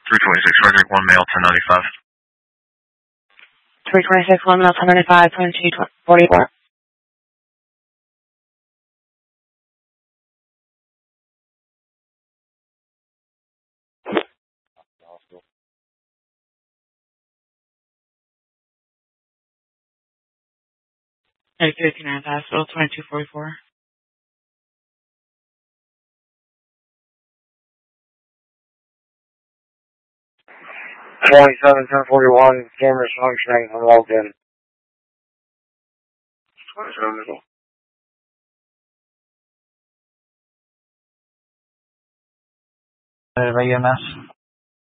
326, Frederick, 1 male, 1095. 326, 1 male, 1095, 2244. At 59th Hospital, 2244. 27-1041, camera's functioning, I'm logged in. 27. EMS.